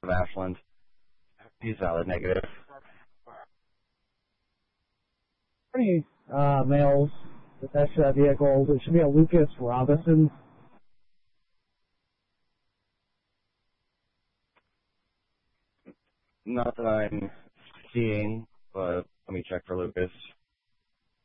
of Ashland. He's valid negative. Any males attached to that vehicle? It should be a Lucas Robinson. Not that I'm seeing, but let me check for Lucas.